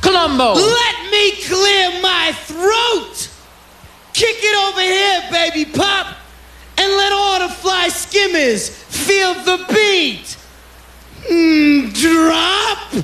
Colombo. Let me clear my throat. Kick it over here, baby pop, and let all the fly skimmers feel the beat. Drop.